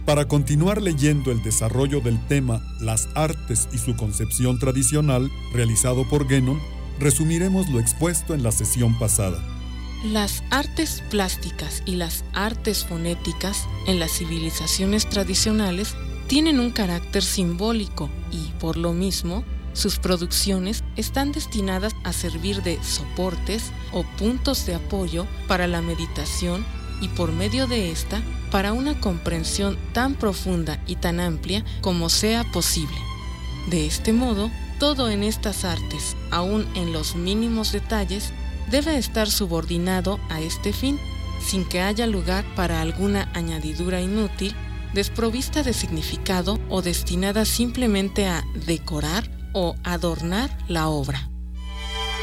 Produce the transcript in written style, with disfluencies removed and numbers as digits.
Para continuar leyendo el desarrollo del tema Las artes y su concepción tradicional, realizado por Guénon, resumiremos lo expuesto en la sesión pasada. Las artes plásticas y las artes fonéticas en las civilizaciones tradicionales tienen un carácter simbólico y, por lo mismo, sus producciones están destinadas a servir de soportes o puntos de apoyo para la meditación y, por medio de esta, para una comprensión tan profunda y tan amplia como sea posible. De este modo, todo en estas artes, aun en los mínimos detalles, debe estar subordinado a este fin, sin que haya lugar para alguna añadidura inútil, desprovista de significado o destinada simplemente a decorar o adornar la obra.